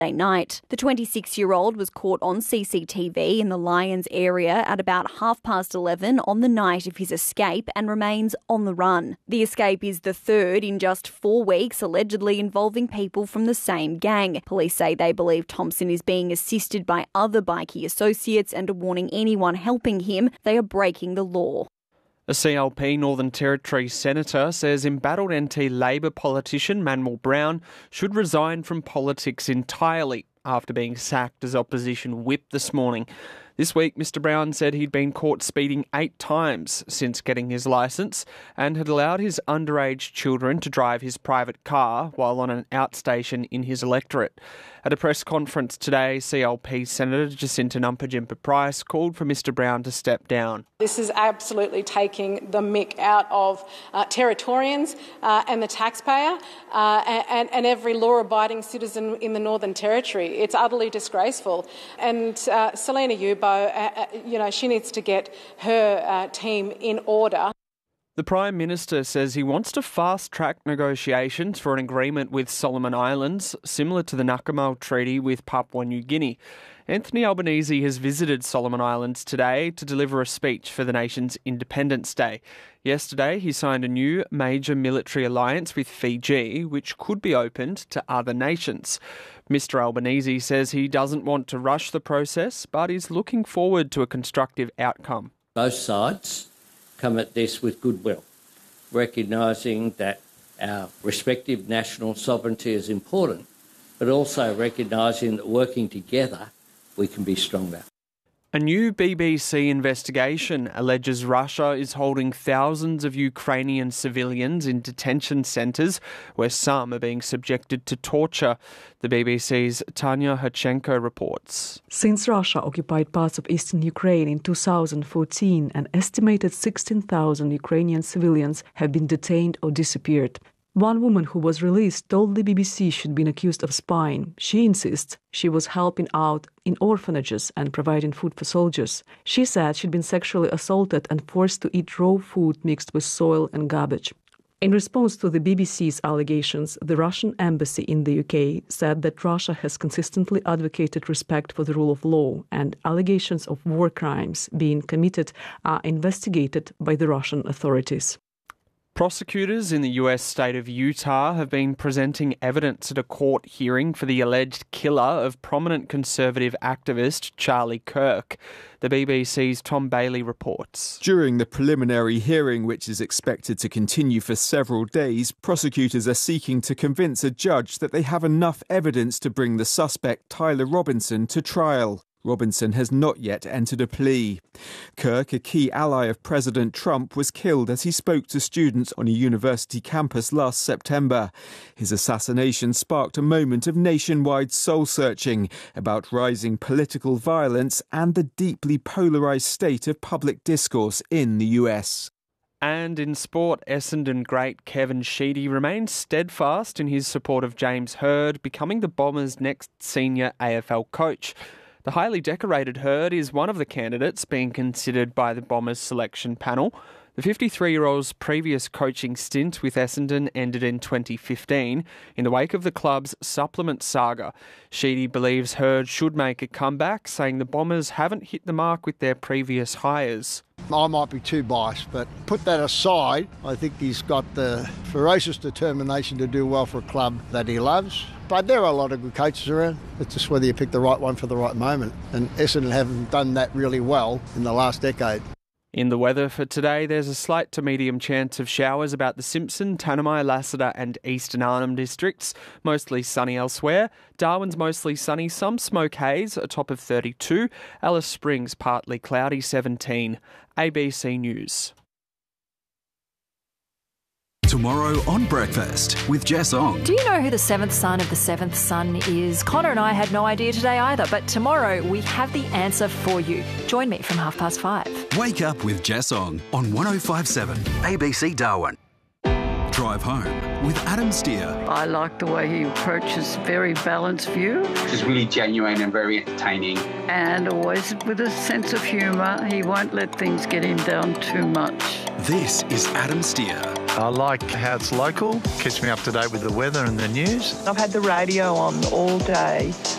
night. The 26-year-old was caught on CCTV in the Lyons area at about 11:30 on the night of his escape and remains on the run. The escape is the third in just 4 weeks, allegedly involving people from the same gang. Police say they believe Thompson is being assisted by other bikie associates and are warning anyone helping him they are breaking the law. A CLP Northern Territory senator says embattled NT Labor politician Manuel Brown should resign from politics entirely after being sacked as opposition whip this morning. This week, Mr Brown said he'd been caught speeding 8 times since getting his licence and had allowed his underage children to drive his private car while on an outstation in his electorate. At a press conference today, CLP Senator Jacinta Nampijinpa-Price called for Mr Brown to step down. This is absolutely taking the mick out of Territorians and the taxpayer and every law-abiding citizen in the Northern Territory. It's utterly disgraceful. And Selena Yubo, she needs to get her team in order. The Prime Minister says he wants to fast-track negotiations for an agreement with Solomon Islands, similar to the Nakamal Treaty with Papua New Guinea. Anthony Albanese has visited Solomon Islands today to deliver a speech for the nation's Independence Day. Yesterday, he signed a new major military alliance with Fiji, which could be opened to other nations. Mr Albanese says he doesn't want to rush the process, but is looking forward to a constructive outcome. Both sides come at this with goodwill, recognising that our respective national sovereignty is important, but also recognising that working together we can be stronger. A new BBC investigation alleges Russia is holding thousands of Ukrainian civilians in detention centres where some are being subjected to torture. The BBC's Tanya Hachenko reports. Since Russia occupied parts of eastern Ukraine in 2014, an estimated 16,000 Ukrainian civilians have been detained or disappeared. One woman who was released told the BBC she'd been accused of spying. She insists she was helping out in orphanages and providing food for soldiers. She said she'd been sexually assaulted and forced to eat raw food mixed with soil and garbage. In response to the BBC's allegations, the Russian embassy in the UK said that Russia has consistently advocated respect for the rule of law, and allegations of war crimes being committed are investigated by the Russian authorities. Prosecutors in the US state of Utah have been presenting evidence at a court hearing for the alleged killer of prominent conservative activist Charlie Kirk. The BBC's Tom Bailey reports. During the preliminary hearing, which is expected to continue for several days, prosecutors are seeking to convince a judge that they have enough evidence to bring the suspect Tyler Robinson to trial. Robinson has not yet entered a plea. Kirk, a key ally of President Trump, was killed as he spoke to students on a university campus last September. His assassination sparked a moment of nationwide soul-searching about rising political violence and the deeply polarised state of public discourse in the US. And in sport, Essendon great Kevin Sheedy remains steadfast in his support of James Hird, becoming the Bombers' next senior AFL coach. The highly decorated Hird is one of the candidates being considered by the Bombers selection panel. The 53-year-old's previous coaching stint with Essendon ended in 2015 in the wake of the club's supplement saga. Sheedy believes Hird should make a comeback, saying the Bombers haven't hit the mark with their previous hires. I might be too biased, but put that aside, I think he's got the ferocious determination to do well for a club that he loves. But there are a lot of good coaches around. It's just whether you pick the right one for the right moment. And Essendon haven't done that really well in the last decade. In the weather for today, there's a slight to medium chance of showers about the Simpson, Tanami, Lassiter and Eastern Arnhem districts. Mostly sunny elsewhere. Darwin's mostly sunny, some smoke haze, a top of 32. Alice Springs partly cloudy, 17. ABC News. Tomorrow on Breakfast with Jess Ong. Do you know who the seventh son of the seventh son is? Connor and I had no idea today either, but tomorrow we have the answer for you. Join me from 5:30. Wake up with Jess Ong on 105.7 ABC Darwin. Drive home with Adam Steer. I like the way he approaches very balanced view. Just really genuine and very entertaining. And always with a sense of humour. He won't let things get him down too much. This is Adam Steer. I like how it's local, keeps me up to date with the weather and the news. I've had the radio on all day.